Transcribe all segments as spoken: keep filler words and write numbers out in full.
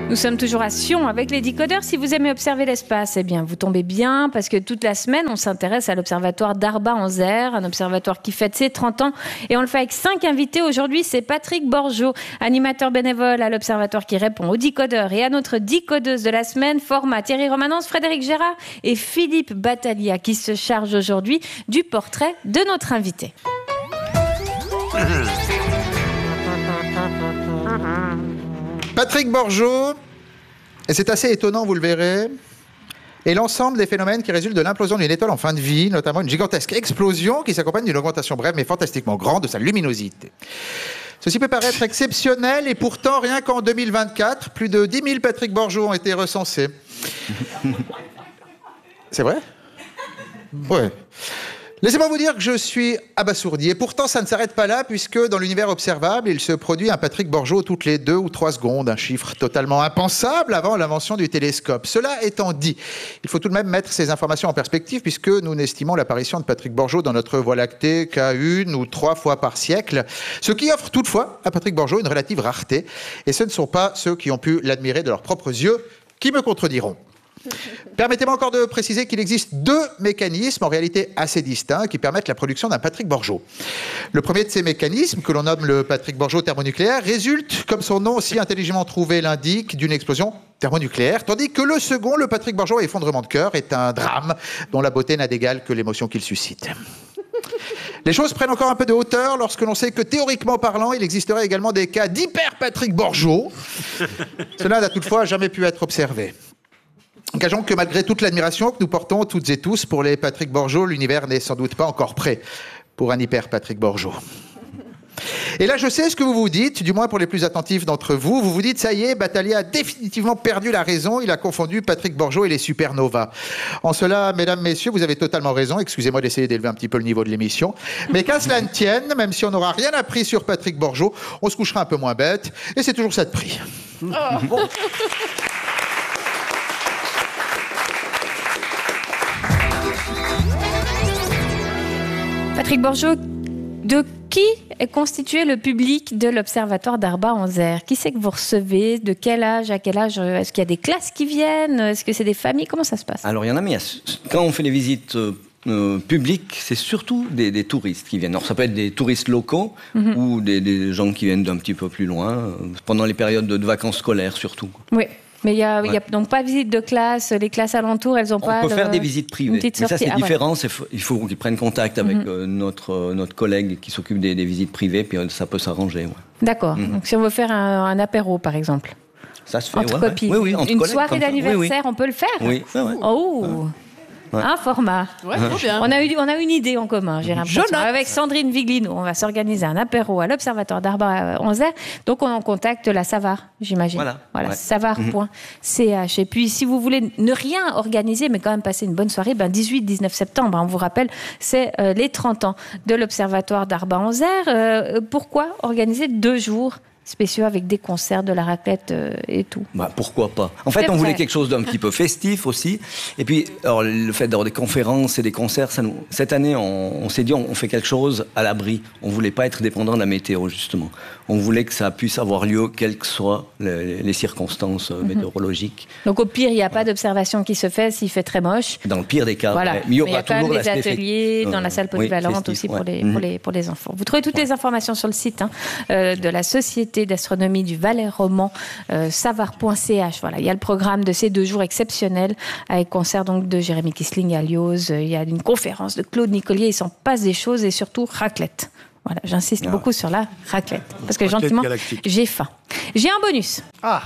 Nous sommes toujours à Sion avec les décodeurs. Si vous aimez observer l'espace, eh bien, vous tombez bien parce que toute la semaine, on s'intéresse à l'observatoire d'Arba-en-Zer, un observatoire qui fête ses trente ans. Et on le fait avec cinq invités. Aujourd'hui, c'est Patrick Borgeaud, animateur bénévole à l'observatoire qui répond aux décodeurs et à notre décodeuse de la semaine, format Thierry Romanence, Frédéric Gérard et Philippe Battaglia qui se charge aujourd'hui du portrait de notre invité. Patrick Borgeaud, et c'est assez étonnant, vous le verrez, et l'ensemble des phénomènes qui résultent de l'implosion d'une étoile en fin de vie, notamment une gigantesque explosion qui s'accompagne d'une augmentation brève mais fantastiquement grande de sa luminosité. Ceci peut paraître exceptionnel et pourtant, rien qu'en deux mille vingt-quatre, plus de dix mille Patrick Borgeaud ont été recensés. C'est vrai ? Ouais. Laissez-moi vous dire que je suis abasourdi. Et pourtant, ça ne s'arrête pas là, puisque dans l'univers observable, il se produit un Patrick Borgeaud toutes les deux ou trois secondes, un chiffre totalement impensable avant l'invention du télescope. Cela étant dit, il faut tout de même mettre ces informations en perspective, puisque nous n'estimons l'apparition de Patrick Borgeaud dans notre Voie lactée qu'à une ou trois fois par siècle, ce qui offre toutefois à Patrick Borgeaud une relative rareté. Et ce ne sont pas ceux qui ont pu l'admirer de leurs propres yeux qui me contrediront. Permettez-moi encore de préciser qu'il existe deux mécanismes, en réalité assez distincts, qui permettent la production d'un Patrick Borgeaud. Le premier de ces mécanismes, que l'on nomme le Patrick Borgeaud thermonucléaire, résulte, comme son nom si intelligemment trouvé l'indique, d'une explosion thermonucléaire, tandis que le second, le Patrick Borgeaud effondrement de cœur, est un drame dont la beauté n'a d'égal que l'émotion qu'il suscite. Les choses prennent encore un peu de hauteur lorsque l'on sait que, théoriquement parlant, il existerait également des cas d'hyper Patrick Borgeaud. Cela n'a toutefois jamais pu être observé. Gageons que malgré toute l'admiration que nous portons toutes et tous pour les Patrick Borgeaud, l'univers n'est sans doute pas encore prêt pour un hyper Patrick Borgeaud. Et là, je sais ce que vous vous dites, du moins pour les plus attentifs d'entre vous. Vous vous dites, ça y est, Battaglia a définitivement perdu la raison. Il a confondu Patrick Borgeaud et les supernovas. En cela, mesdames, messieurs, vous avez totalement raison. Excusez-moi d'essayer d'élever un petit peu le niveau de l'émission. Mais qu'à cela ne tienne, même si on n'aura rien appris sur Patrick Borgeaud, on se couchera un peu moins bête. Et c'est toujours ça de prix. Oh, bon. Patrick Borgeaud, de qui est constitué le public de l'Observatoire d'Arba-en-Zer ? Qui c'est que vous recevez ? De quel âge à quel âge ? Est-ce qu'il y a des classes qui viennent ? Est-ce que c'est des familles ? Comment ça se passe ? Alors, il y en a, mais il y a, quand on fait les visites euh, publiques, c'est surtout des, des touristes qui viennent. Alors, ça peut être des touristes locaux mm-hmm. ou des, des gens qui viennent d'un petit peu plus loin, pendant les périodes de, de vacances scolaires surtout. Oui. Mais il n'y a, ouais. a donc pas de visite de classe, les classes alentours, elles n'ont pas... On peut de, faire des visites privées, mais ça c'est ah, différent, ouais. c'est, il faut qu'ils prennent contact avec mm-hmm. euh, notre, notre collègue qui s'occupe des, des visites privées, puis euh, ça peut s'arranger. Ouais. D'accord, mm-hmm. donc si on veut faire un, un apéro par exemple, ça se fait, entre ouais, copines, ouais. Oui, oui, entre une collègues, soirée d'anniversaire, oui, oui. on peut le faire. Oui, ouais, ouais. Oh ouais. Ouais. Un format. Ouais, trop bien. On a eu, on a une idée en commun, j'ai l'impression. Avec Sandrine Viglino, on va s'organiser un apéro à l'Observatoire d'Arba-en-Zer. Donc on en contacte la Savart, j'imagine. Voilà. Voilà, ouais. savart point c h. Et puis si vous voulez ne rien organiser, mais quand même passer une bonne soirée, ben dix-huit dix-neuf septembre, on vous rappelle, c'est euh, les trente ans de l'Observatoire d'Arba-en-Zer. Euh, pourquoi organiser deux jours spéciaux avec des concerts, de la raclette euh, et tout. Bah, pourquoi pas. En fait, c'est on vrai. voulait quelque chose d'un petit peu festif aussi. Et puis, alors, le fait d'avoir des conférences et des concerts, ça nous... cette année, on, on s'est dit, on, on fait quelque chose à l'abri. On voulait pas être dépendant de la météo, justement. On voulait que ça puisse avoir lieu, quelles que soient les, les circonstances mm-hmm. météorologiques. Donc, au pire, il n'y a pas d'observation qui se fait s'il fait très moche. Dans le pire des cas. Voilà. Ouais. Mais il y aura Mais il y a quand toujours même des ateliers fait... dans la salle polyvalente oui, aussi pour, ouais. les, pour, les, pour les enfants. Vous trouvez toutes ouais. les informations sur le site hein, euh, de la Société d'astronomie du Valais roman, euh, savart point c h. Voilà, il y a le programme de ces deux jours exceptionnels avec concert donc de Jérémy Kissling à Lioz. Il y a une conférence de Claude Nicolier. Il s'en passe des choses et surtout raclette. Voilà, j'insiste ah. beaucoup sur la raclette parce que raclette gentiment, galactique. J'ai faim. J'ai un bonus. Ah.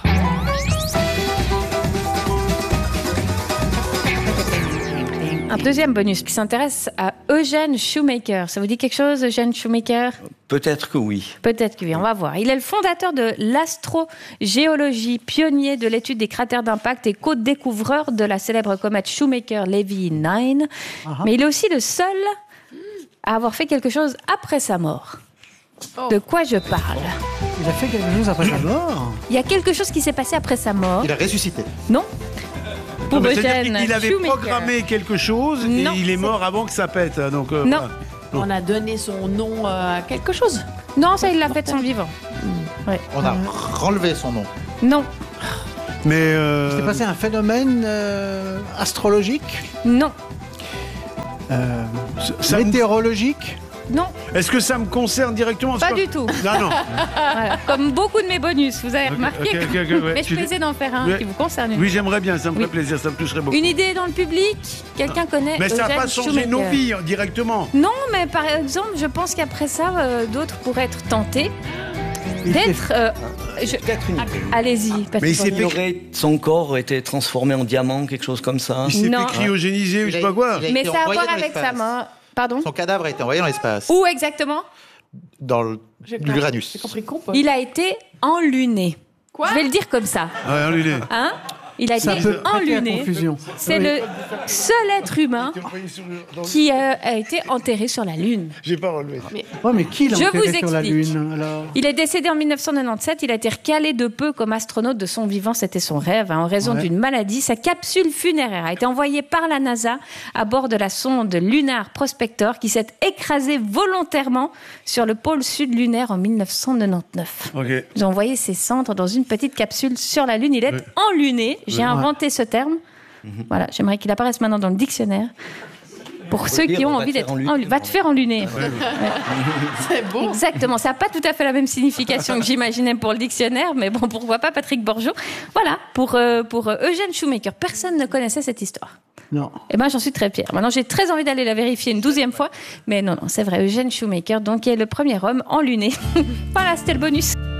Un deuxième bonus qui s'intéresse à Eugène Shoemaker. Ça vous dit quelque chose, Eugène Shoemaker ? Peut-être que oui. Peut-être que oui, on va voir. Il est le fondateur de l'astrogéologie, pionnier de l'étude des cratères d'impact et co-découvreur de la célèbre comète Shoemaker-Levy neuf. Uh-huh. Mais il est aussi le seul à avoir fait quelque chose après sa mort. Oh. De quoi je parle ? Il a fait quelque chose après sa mort ? Il y a quelque chose qui s'est passé après sa mort. Il a ressuscité. Non. Pour non, Eugène il avait Shoemaker. programmé quelque chose non, et il est mort c'est... avant que ça pète. Donc, euh, non. Voilà. non. On a donné son nom à quelque chose. Non, ça, il l'a fait de son vivant. Mmh. Ouais. On a euh... renlevé son nom. Non. Mais euh... c'est passé un phénomène euh, astrologique? Non. Euh, ça météorologique? Non. Est-ce que ça me concerne directement? Pas du tout. Non, non. Voilà. Comme beaucoup de mes bonus, vous avez okay, remarqué. Okay, okay, okay, ouais. Mais je peux essayer d'en faire un ouais. qui vous concerne. Oui, j'aimerais bien, ça me oui. ferait plaisir, ça me toucherait beaucoup. Une idée dans le public? Quelqu'un connaît? Mais ça n'a pas changé nos vies hein, directement. Non, mais par exemple, je pense qu'après ça, euh, d'autres pourraient être tentés. D'être. Euh, je... Allez-y. Mais il s'est fait aurait... son corps été transformé en diamant, quelque chose comme ça. Il s'est fait cryogéniser, ou je sais pas quoi. Mais ça a à voir avec sa main. Pardon? Son cadavre a été envoyé dans l'espace. Où exactement? Dans l'Uranus. J'ai compris qu'on peut. Il a été enluné. Quoi? Je vais le dire comme ça. Ouais, enluné. Hein? Il a ça été enluné. C'est oui. le seul être humain qui a, a été enterré sur la Lune. J'ai pas relevé. Mais, oh, mais qui l'a enterré sur la Lune alors? Il est décédé en mille neuf cent quatre-vingt-dix-sept. Il a été recalé de peu comme astronaute de son vivant. C'était son rêve. Hein, en raison ouais. d'une maladie, sa capsule funéraire a été envoyée par la NASA à bord de la sonde Lunar Prospector qui s'est écrasée volontairement sur le pôle sud lunaire en mille neuf cent quatre-vingt-dix-neuf. Okay. Ils ont envoyé ses cendres dans une petite capsule sur la Lune. Il est ouais. enluné. J'ai inventé ce terme. Mm-hmm. Voilà, j'aimerais qu'il apparaisse maintenant dans le dictionnaire. Pour ceux qui ont envie d'être enluné. Va te faire enluner. Ouais. Ouais. C'est bon. Exactement. Ça n'a pas tout à fait la même signification que j'imaginais pour le dictionnaire, mais bon, pourquoi pas Patrick Borjo. Voilà, pour, euh, pour euh, Eugène Shoemaker. Personne ne connaissait cette histoire. Non. Et ben, j'en suis très fière. Maintenant, j'ai très envie d'aller la vérifier une douzième fois. Mais non, non, c'est vrai. Eugène Shoemaker, donc, qui est le premier homme enluné. Voilà, c'était le bonus.